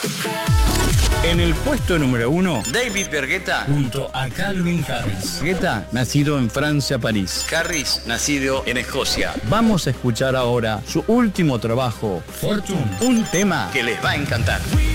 En el puesto número 1, David Guetta junto a Calvin Harris. Guetta, nacido en Francia, París. Harris, nacido en Escocia. Vamos a escuchar ahora su último trabajo, Fortune, un tema Que les va a encantar.